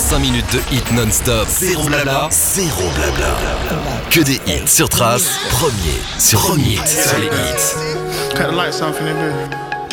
105 minutes de hit non-stop. Zéro blabla, zéro blabla. Que des hits sur Trace, premier sur les hits. Cut the lights off in it, baby.